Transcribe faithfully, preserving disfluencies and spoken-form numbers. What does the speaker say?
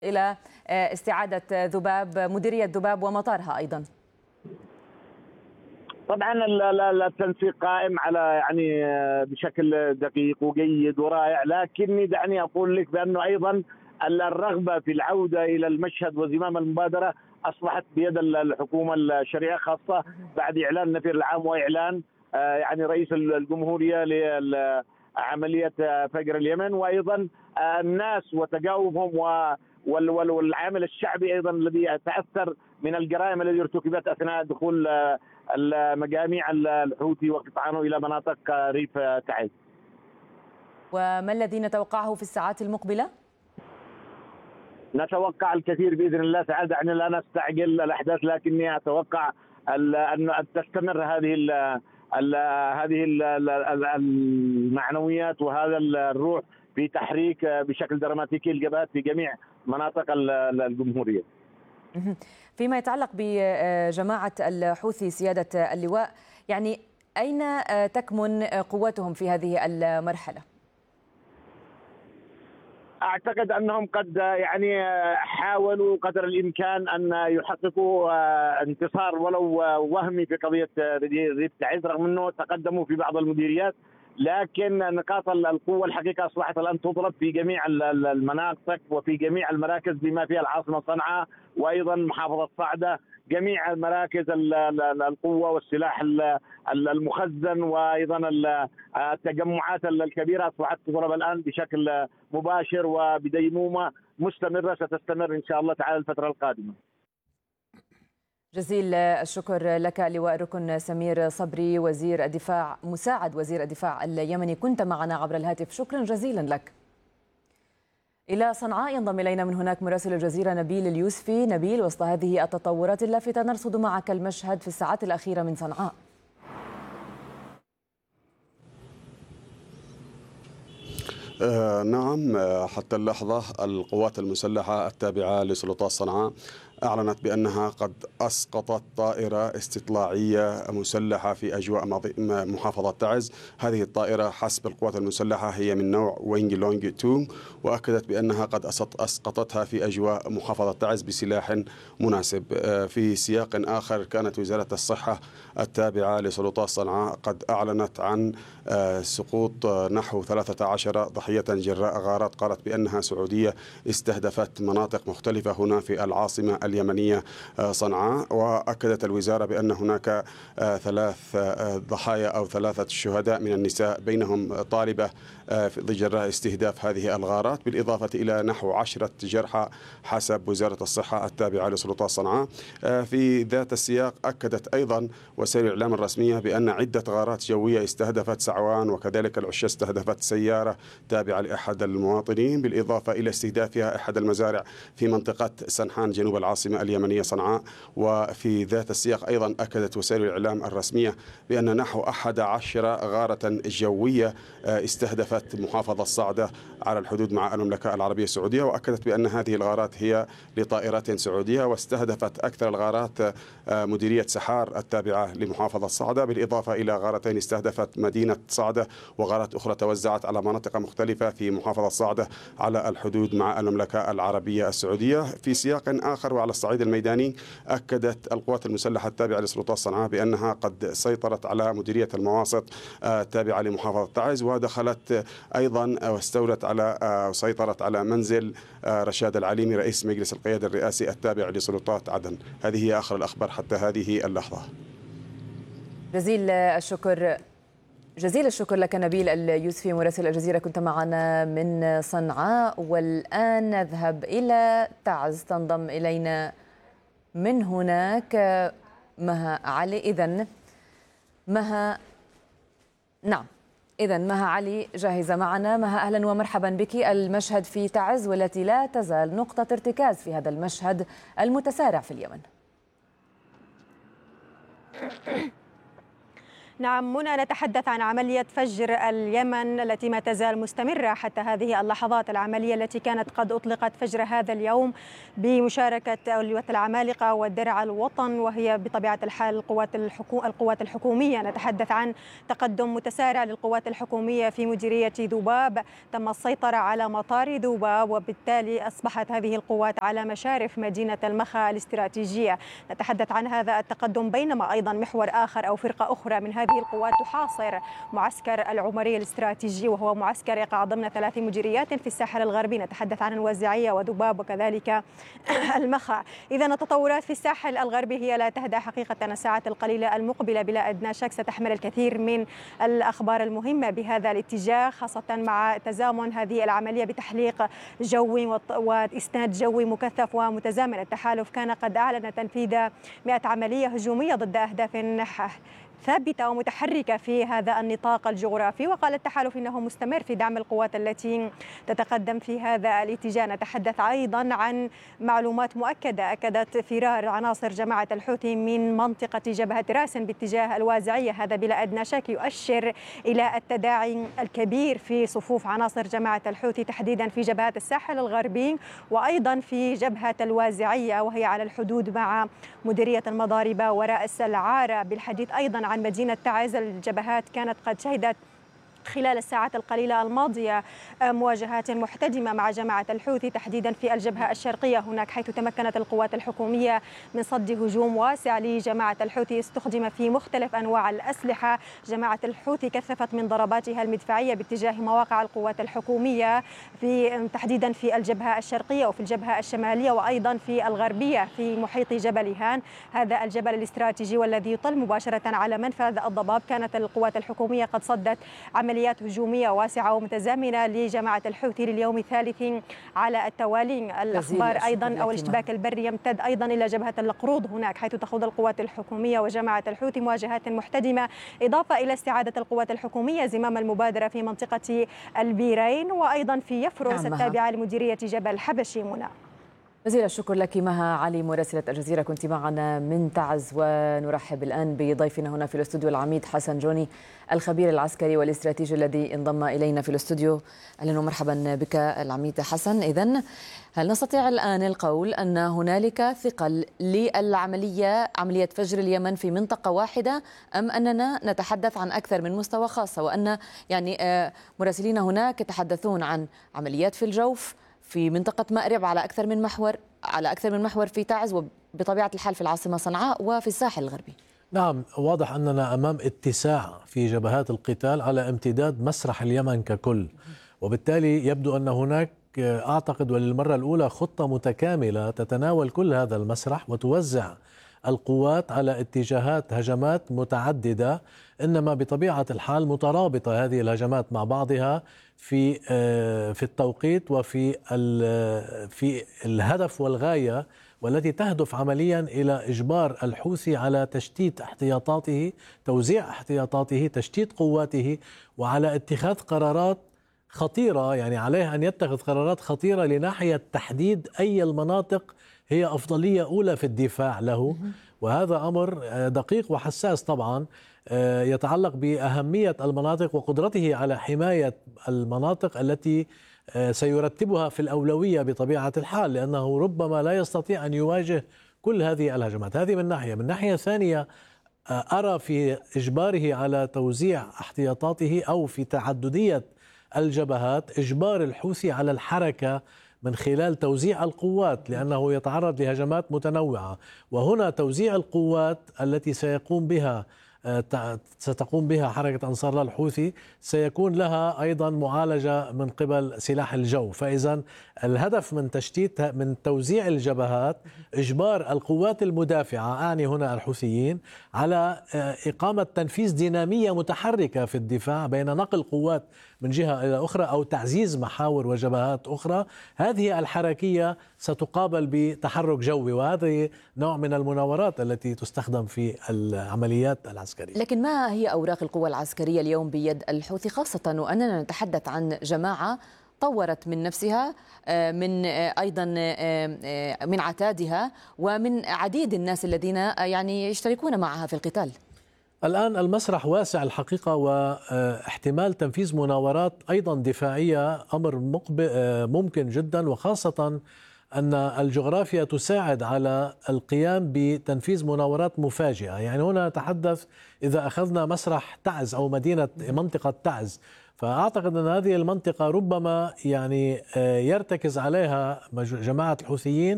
إلى استعادة ذباب مديرية ذباب ومطارها أيضا؟ طبعا التنسيق قائم على يعني بشكل دقيق وجيد ورائع، لكني دعني أقول لك بأنه أيضا الرغبة في العودة إلى المشهد وزمام المبادرة أصبحت بيد الحكومة الشرعية، خاصة بعد إعلان النفير العام وإعلان يعني رئيس الجمهورية لعملية فجر اليمن، وأيضا الناس وتجاوبهم والعامل الشعبي أيضا الذي تأثر من الجرائم التي ارتكبت أثناء دخول المجاميع الحوثي وقطعانه إلى مناطق ريف تعز. وما الذي نتوقعه في الساعات المقبلة؟ نتوقع الكثير بإذن الله تعالى، دعني لا نستعجل الأحداث، لكني أتوقع أن تستمر هذه ال ال هذه ال المعنويات وهذا الروح في تحريك بشكل دراماتيكي الجبهات في جميع مناطق الجمهورية. فيما يتعلق بجماعة الحوثي سيادة اللواء، يعني أين تكمن قوتهم في هذه المرحلة؟ أعتقد أنهم قد يعني حاولوا قدر الإمكان أن يحققوا انتصار ولو وهمي في قضية ريف تعز، رغم أنه تقدموا في بعض المديريات، لكن نقاط القوة الحقيقة أصبحت الآن تضرب في جميع المناطق وفي جميع المراكز بما فيها العاصمة صنعاء وأيضا محافظة صعدة. جميع مراكز القوة والسلاح المخزن وأيضا التجمعات الكبيرة أصبحت تضرب الآن بشكل مباشر وبديمومة مستمرة ستستمر إن شاء الله تعالى الفترة القادمة. جزيل الشكر لك لواء ركن سمير صبري وزير الدفاع مساعد وزير الدفاع اليمني، كنت معنا عبر الهاتف، شكرا جزيلا لك. إلى صنعاء ينضم إلينا من هناك مراسل الجزيرة نبيل اليوسفي. نبيل، وسط هذه التطورات اللافتة نرصد معك المشهد في الساعات الأخيرة من صنعاء. آه نعم، حتى اللحظة القوات المسلحة التابعة لسلطات صنعاء أعلنت بأنها قد أسقطت طائرة استطلاعية مسلحة في أجواء محافظة تعز. هذه الطائرة حسب القوات المسلحة هي من نوع وينج لونج اثنين، وأكدت بأنها قد أسقطتها في أجواء محافظة تعز بسلاح مناسب. في سياق آخر، كانت وزارة الصحة التابعة لسلطات صنعاء قد أعلنت عن سقوط نحو ثلاثة عشر ضحية جراء غارات قالت بأنها سعودية استهدفت مناطق مختلفة هنا في العاصمة اليمنية صنعاء. وأكدت الوزارة بأن هناك ثلاث ضحايا أو ثلاثة شهداء من النساء، بينهم طالبة جراء استهداف هذه الغارات، بالإضافة إلى نحو عشرة جرحى حسب وزارة الصحة التابعة لسلطات صنعاء. في ذات السياق أكدت أيضا وسائل الإعلام الرسمية بأن عدة غارات جوية استهدفت سعوان، وكذلك العشة استهدفت سيارة تابعة لأحد المواطنين، بالإضافة إلى استهدافها أحد المزارع في منطقة سنحان جنوب العاصمة اليمنية صنعاء. وفي ذات السياق أيضا أكدت وسائل الإعلام الرسمية بأن نحو أحد عشر غارة جوية استهدفت محافظة صعدة على الحدود مع المملكة العربية السعودية، وأكدت بأن هذه الغارات هي لطائرات سعودية، واستهدفت أكثر الغارات مديرية سحار التابعة لمحافظة صعدة، بالإضافة إلى غارتين استهدفت مدينة صعدة، وغارات أخرى توزعت على مناطق مختلفة في محافظة صعدة على الحدود مع المملكة العربية السعودية. في سياق آخر وعلى الصعيد الميداني، أكدت القوات المسلحة التابعة لسلطات صنعاء بأنها قد سيطرت على مديرية المواسط التابعة لمحافظة تعز، ودخلت أيضا واستولت على وسيطرت على منزل رشاد العليمي رئيس مجلس القيادة الرئاسي التابع لسلطات عدن. هذه هي آخر الأخبار حتى هذه اللحظة. جزيل الشكر جزيل الشكر لك نبيل اليوسفي مراسل الجزيرة، كنت معنا من صنعاء. والآن نذهب إلى تعز، تنضم إلينا من هناك مها علي. إذن مها نعم إذن مها علي جاهزة معنا. مها، أهلا ومرحبا بك. المشهد في تعز والتي لا تزال نقطة ارتكاز في هذا المشهد المتسارع في اليمن. نعم منى، نتحدث عن عملية فجر اليمن التي ما تزال مستمرة حتى هذه اللحظات. العملية التي كانت قد أطلقت فجر هذا اليوم بمشاركة أولياء العمالقة والدرع الوطن، وهي بطبيعة الحال القوات الحكو... القوات الحكومية. نتحدث عن تقدم متسارع للقوات الحكومية في مديرية ذوباب، تم السيطرة على مطار ذوباب، وبالتالي أصبحت هذه القوات على مشارف مدينة المخا الاستراتيجية. نتحدث عن هذا التقدم، بينما أيضا محور آخر أو فرقة أخرى من هذه القوات تحاصر معسكر العمرية الاستراتيجي، وهو معسكر يقع ضمن ثلاث مديريات في الساحل الغربي. نتحدث عن الوازعية وذباب وكذلك المخا. إذا التطورات في الساحل الغربي هي لا تهدأ حقيقة. الساعات القليلة المقبلة بلا أدنى شك ستحمل الكثير من الأخبار المهمة بهذا الاتجاه، خاصة مع تزامن هذه العملية بتحليق جوي وإسناد جوي مكثف ومتزامن. التحالف كان قد أعلن تنفيذ مئة عملية هجومية ضد أهداف ثابتة ومتحركة في هذا النطاق الجغرافي، وقال التحالف إنه مستمر في دعم القوات التي تتقدم في هذا الاتجاه. نتحدث أيضا عن معلومات مؤكدة أكدت فرار عناصر جماعة الحوثي من منطقة جبهة راسن باتجاه الوازعية. هذا بلا أدنى شك يؤشر إلى التداعي الكبير في صفوف عناصر جماعة الحوثي، تحديدا في جبهات الساحل الغربي وأيضا في جبهة الوازعية، وهي على الحدود مع مديرية المضاربة ورأس العارة. بالحديث أيضا عن مدينة تعز، الجبهات كانت قد شهدت خلال الساعات القليلة الماضية مواجهات محتدمة مع جماعة الحوثي، تحديدا في الجبهة الشرقية هناك، حيث تمكنت القوات الحكومية من صد هجوم واسع لجماعة الحوثي استخدم في مختلف أنواع الأسلحة. جماعة الحوثي كثفت من ضرباتها المدفعية باتجاه مواقع القوات الحكومية في تحديدا في الجبهة الشرقية وفي الجبهة الشمالية وأيضا في الغربية في محيط جبل هان، هذا الجبل الاستراتيجي والذي يطل مباشرة على منفذ الضباب. كانت القوات الحكومية قد صدت عمليات هجومية واسعة ومتزامنة لجماعة الحوثي لليوم الثالث على التوالي. الأخبار أيضا أو الاشتباك البري يمتد أيضا إلى جبهة القروض هناك، حيث تخوض القوات الحكومية وجماعة الحوثي مواجهات محتدمة، إضافة إلى استعادة القوات الحكومية زمام المبادرة في منطقة البيرين وأيضا في يفرس التابعة لمديرية جبل حبشي. منى، جزيل الشكر لك مها علي مراسلة الجزيرة، كنت معنا من تعز. ونرحب الآن بضيفنا هنا في الاستوديو العميد حسن جوني، الخبير العسكري والاستراتيجي الذي انضم إلينا في الاستوديو. أهلا ومرحبا بك العميد حسن. إذن هل نستطيع الآن القول أن هنالك ثقل للعملية عملية فجر اليمن في منطقة واحدة، أم أننا نتحدث عن أكثر من مستوى خاصة، وأن يعني مراسلين هناك يتحدثون عن عمليات في الجوف في منطقة مأرب على أكثر من محور على أكثر من محور في تعز، وبطبيعة الحال في العاصمة صنعاء وفي الساحل الغربي؟ نعم، واضح أننا أمام اتساع في جبهات القتال على امتداد مسرح اليمن ككل، وبالتالي يبدو أن هناك أعتقد وللمرة الأولى خطة متكاملة تتناول كل هذا المسرح وتوزع القوات على اتجاهات هجمات متعددة، إنما بطبيعة الحال مترابطة هذه الهجمات مع بعضها في في التوقيت وفي في الهدف والغاية، والتي تهدف عمليا إلى إجبار الحوثي على تشتيت احتياطاته، توزيع احتياطاته، تشتيت قواته، وعلى اتخاذ قرارات خطيرة. يعني عليه أن يتخذ قرارات خطيرة لناحية تحديد أي المناطق هي أفضلية أولى في الدفاع له، وهذا أمر دقيق وحساس طبعا يتعلق بأهمية المناطق وقدرته على حماية المناطق التي سيرتبها في الأولوية بطبيعة الحال، لأنه ربما لا يستطيع أن يواجه كل هذه الهجمات. هذه من ناحية. من ناحية ثانية أرى في إجباره على توزيع احتياطاته أو في تعددية الجبهات إجبار الحوثي على الحركة من خلال توزيع القوات، لأنه يتعرض لهجمات متنوعة. وهنا توزيع القوات التي سيقوم بها ستقوم بها حركة أنصار الله الحوثي سيكون لها أيضا معالجة من قبل سلاح الجو. فإذا الهدف من تشتيت من توزيع الجبهات إجبار القوات المدافعة، أعني هنا الحوثيين، على إقامة تنفيذ دينامية متحركة في الدفاع بين نقل قوات من جهة إلى أخرى أو تعزيز محاور وجبهات أخرى. هذه الحركية ستقابل بتحرك جوي، وهذا نوع من المناورات التي تستخدم في العمليات العسكرية. لكن ما هي أوراق القوى العسكرية اليوم بيد الحوثي، خاصة وأننا نتحدث عن جماعة طورت من نفسها، من أيضا من عتادها ومن عديد الناس الذين يعني يشتركون معها في القتال؟ الآن المسرح واسع الحقيقة، واحتمال تنفيذ مناورات أيضا دفاعية أمر ممكن جدا، وخاصة أن الجغرافيا تساعد على القيام بتنفيذ مناورات مفاجئة. يعني هنا نتحدث إذا أخذنا مسرح تعز أو مدينة منطقة تعز، فأعتقد أن هذه المنطقة ربما يعني يرتكز عليها جماعة الحوثيين